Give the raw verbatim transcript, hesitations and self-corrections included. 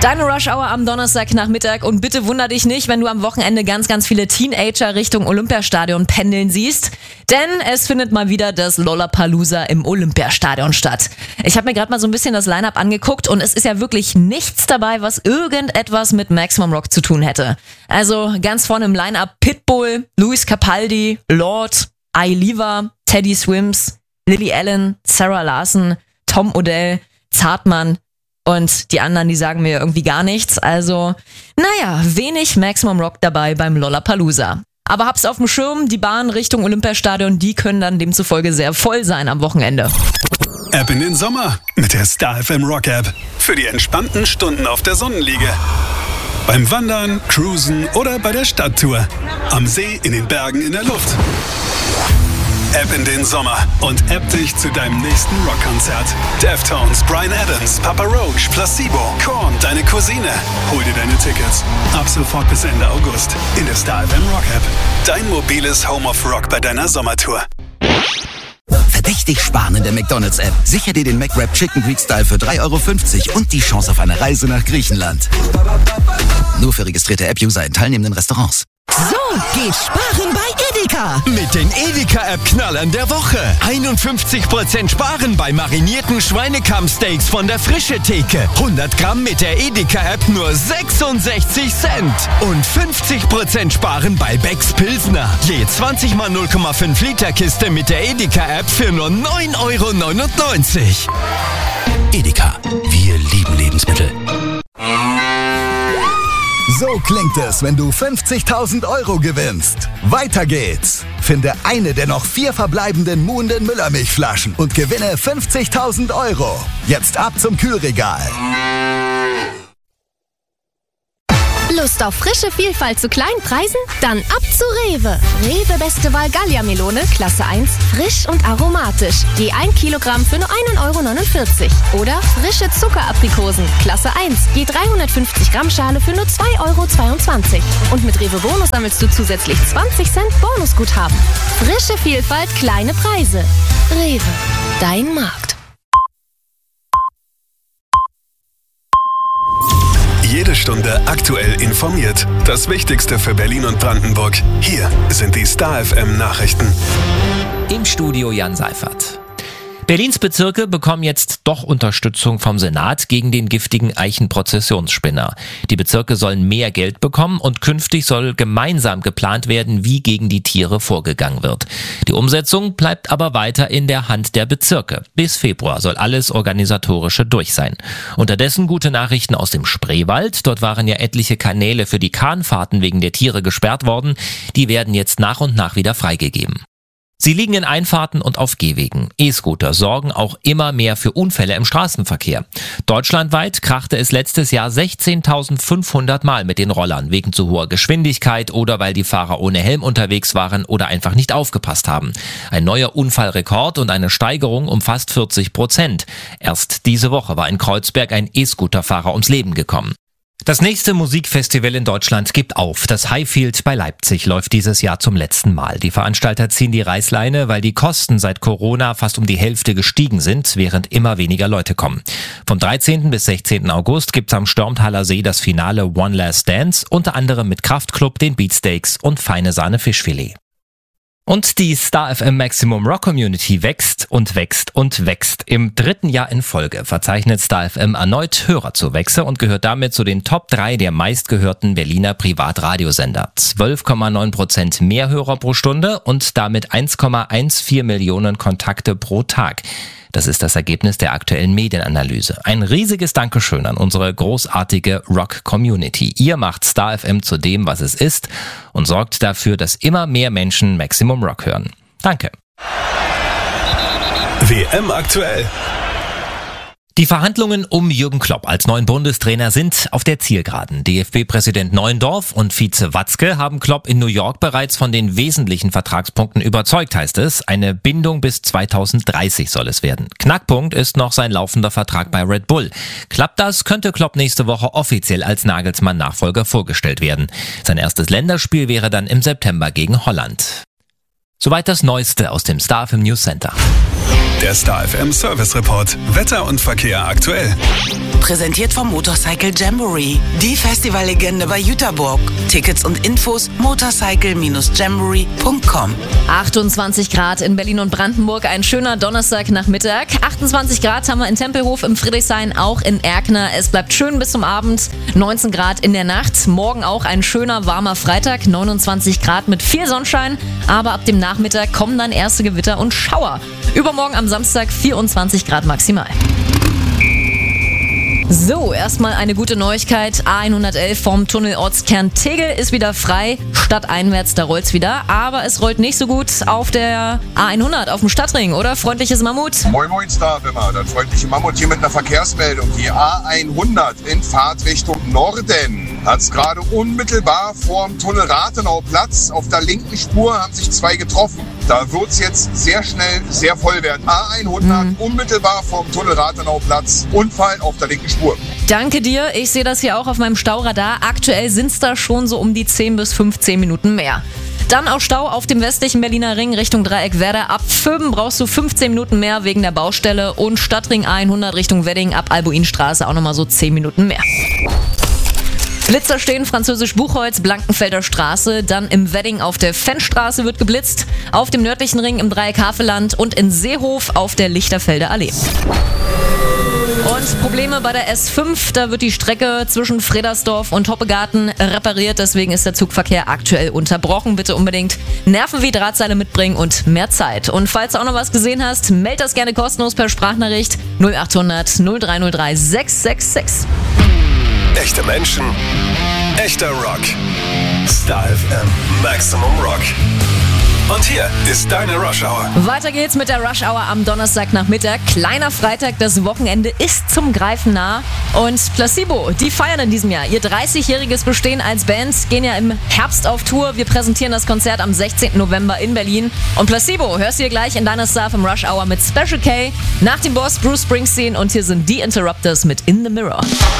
Deine Rush Hour am Donnerstagnachmittag und bitte wunder dich nicht, wenn du am Wochenende ganz, ganz viele Teenager Richtung Olympiastadion pendeln siehst, denn es findet mal wieder das Lollapalooza im Olympiastadion statt. Ich habe mir gerade mal so ein bisschen das Line-Up angeguckt und es ist ja wirklich nichts dabei, was irgendetwas mit Maximum Rock zu tun hätte. Also ganz vorne im Line-Up Pitbull, Luis Capaldi, Lorde, Ailiva, Teddy Swims, Lily Allen, Sarah Larson, Tom Odell, Zartmann. Und die anderen, die sagen mir irgendwie gar nichts. Also, naja, wenig Maximum Rock dabei beim Lollapalooza. Aber hab's auf dem Schirm, die Bahnen Richtung Olympiastadion, die können dann demzufolge sehr voll sein am Wochenende. Ab in den Sommer mit der Star F M Rock App. Für die entspannten Stunden auf der Sonnenliege. Beim Wandern, Cruisen oder bei der Stadttour. Am See, in den Bergen, in der Luft. App in den Sommer und app dich zu deinem nächsten Rockkonzert. Deftones, Bryan Adams, Papa Roach, Placebo, Korn, deine Cousine. Hol dir deine Tickets. Ab sofort bis Ende August in der Star F M Rock App. Dein mobiles Home of Rock bei deiner Sommertour. Verdächtig sparen in der McDonald's-App. Sicher dir den McWrap Chicken Greek Style für drei Euro fünfzig und die Chance auf eine Reise nach Griechenland. Nur für registrierte App-User in teilnehmenden Restaurants. So geht Sparen bei Edeka. Mit den Edeka-App-Knallern der Woche. einundfünfzig Prozent sparen bei marinierten Schweinekammsteaks von der Frische Theke. hundert Gramm mit der Edeka-App nur sechsundsechzig Cent. Und fünfzig Prozent sparen bei Becks Pilsner. Je zwanzig mal null Komma fünf Liter Kiste mit der Edeka-App für nur neun Euro neunundneunzig. Edeka. Wir lieben Lebensmittel. So klingt es, wenn du fünfzigtausend Euro gewinnst. Weiter geht's. Finde eine der noch vier verbleibenden Muhnden Müllermilchflaschen und gewinne fünfzigtausend Euro. Jetzt ab zum Kühlregal. Lust auf frische Vielfalt zu kleinen Preisen? Dann ab zu Rewe. Rewe Beste Wahl Gallia-Melone, Klasse eins, frisch und aromatisch. Je ein Kilogramm für nur ein Euro neunundvierzig. Oder frische Zuckeraprikosen, Klasse eins, je dreihundertfünfzig Gramm Schale für nur zwei Euro zweiundzwanzig. Und mit Rewe Bonus sammelst du zusätzlich zwanzig Cent Bonusguthaben. Frische Vielfalt, kleine Preise. Rewe, dein Markt. Jede Stunde aktuell informiert. Das Wichtigste für Berlin und Brandenburg. Hier sind die Star F M Nachrichten. Im Studio Jan Seifert. Berlins Bezirke bekommen jetzt doch Unterstützung vom Senat gegen den giftigen Eichenprozessionsspinner. Die Bezirke sollen mehr Geld bekommen und künftig soll gemeinsam geplant werden, wie gegen die Tiere vorgegangen wird. Die Umsetzung bleibt aber weiter in der Hand der Bezirke. Bis Februar soll alles Organisatorische durch sein. Unterdessen gute Nachrichten aus dem Spreewald. Dort waren ja etliche Kanäle für die Kahnfahrten wegen der Tiere gesperrt worden. Die werden jetzt nach und nach wieder freigegeben. Sie liegen in Einfahrten und auf Gehwegen. E-Scooter sorgen auch immer mehr für Unfälle im Straßenverkehr. Deutschlandweit krachte es letztes Jahr sechzehntausendfünfhundert Mal mit den Rollern wegen zu hoher Geschwindigkeit oder weil die Fahrer ohne Helm unterwegs waren oder einfach nicht aufgepasst haben. Ein neuer Unfallrekord und eine Steigerung um fast vierzig Prozent. Erst diese Woche war in Kreuzberg ein E-Scooter-Fahrer ums Leben gekommen. Das nächste Musikfestival in Deutschland gibt auf. Das Highfield bei Leipzig läuft dieses Jahr zum letzten Mal. Die Veranstalter ziehen die Reißleine, weil die Kosten seit Corona fast um die Hälfte gestiegen sind, während immer weniger Leute kommen. Vom dreizehnten bis sechzehnten August gibt's am Stormthaler See das Finale One Last Dance, unter anderem mit Kraftklub, den Beatsteaks und Feine Sahne Fischfilet. Und die Star F M Maximum Rock Community wächst und wächst und wächst. Im dritten Jahr in Folge verzeichnet Star F M erneut Hörerzuwächse und gehört damit zu den Top drei der meistgehörten Berliner Privatradiosender. zwölf Komma neun Prozent mehr Hörer pro Stunde und damit eins Komma vierzehn Millionen Kontakte pro Tag. Das ist das Ergebnis der aktuellen Medienanalyse. Ein riesiges Dankeschön an unsere großartige Rock-Community. Ihr macht Star F M zu dem, was es ist und sorgt dafür, dass immer mehr Menschen Maximum Rock hören. Danke. W M aktuell. Die Verhandlungen um Jürgen Klopp als neuen Bundestrainer sind auf der Zielgeraden. D F B-Präsident Neuendorf und Vize Watzke haben Klopp in New York bereits von den wesentlichen Vertragspunkten überzeugt, heißt es. Eine Bindung bis zweitausenddreißig soll es werden. Knackpunkt ist noch sein laufender Vertrag bei Red Bull. Klappt das, könnte Klopp nächste Woche offiziell als Nagelsmann-Nachfolger vorgestellt werden. Sein erstes Länderspiel wäre dann im September gegen Holland. Soweit das Neueste aus dem Star F M News Center. Der Star F M Service Report. Wetter und Verkehr aktuell. Präsentiert vom Motorcycle Jamboree. Die Festivallegende bei Jüterburg. Tickets und Infos motorcycle Bindestrich jamboree Punkt com. achtundzwanzig Grad in Berlin und Brandenburg, ein schöner Donnerstagnachmittag. achtundzwanzig Grad haben wir in Tempelhof, im Friedrichshain, auch in Erkner. Es bleibt schön bis zum Abend, neunzehn Grad in der Nacht. Morgen auch ein schöner, warmer Freitag, neunundzwanzig Grad mit viel Sonnenschein. Aber ab dem Nachmittag kommen dann erste Gewitter und Schauer. Übermorgen am Samstag vierundzwanzig Grad maximal. So, erstmal eine gute Neuigkeit. A hundertelf vom Tunnel Ortskern Tegel ist wieder frei. Stadteinwärts, da rollt's wieder. Aber es rollt nicht so gut auf der A hundert, auf dem Stadtring, oder? Freundliches Mammut. Moin Moin Star, immer. Das freundliche Mammut hier mit einer Verkehrsmeldung. Die A hundert in Fahrtrichtung Norden hat's gerade unmittelbar vorm Tunnel Rathenauplatz. Auf der linken Spur haben sich zwei getroffen. Da wird's jetzt sehr schnell sehr voll werden. A hundert mhm. unmittelbar vorm Tunnel Rathenauplatz. Unfall auf der linken Spur. Danke dir. Ich sehe das hier auch auf meinem Stauradar. Aktuell sind es da schon so um die zehn bis fünfzehn Minuten mehr. Dann auch Stau auf dem westlichen Berliner Ring Richtung Dreieck-Werder. Ab Vöben brauchst du fünfzehn Minuten mehr wegen der Baustelle. Und Stadtring A hundert Richtung Wedding ab Albuinstraße auch nochmal so zehn Minuten mehr. Blitzer stehen, Französisch Buchholz, Blankenfelder Straße, dann im Wedding auf der Fennstraße wird geblitzt, auf dem nördlichen Ring im Dreieck Havelland und in Seehof auf der Lichterfelder Allee. Und Probleme bei der S fünf, da wird die Strecke zwischen Fredersdorf und Hoppegarten repariert, deswegen ist der Zugverkehr aktuell unterbrochen. Bitte unbedingt Nerven wie Drahtseile mitbringen und mehr Zeit. Und falls du auch noch was gesehen hast, meld das gerne kostenlos per Sprachnachricht null achthundert null drei null drei sechs sechs sechs. Echte Menschen, echter Rock. Star F M Maximum Rock. Und hier ist deine Rush Hour. Weiter geht's mit der Rush Hour am Donnerstagnachmittag. Kleiner Freitag, das Wochenende ist zum Greifen nah. Und Placebo, die feiern in diesem Jahr ihr dreißigjähriges Bestehen als Band, gehen ja im Herbst auf Tour. Wir präsentieren das Konzert am sechzehnten November in Berlin. Und Placebo hörst du hier gleich in deiner Star vom Rush Hour mit Special K, nach dem Boss Bruce Springsteen und hier sind die Interrupters mit In the Mirror.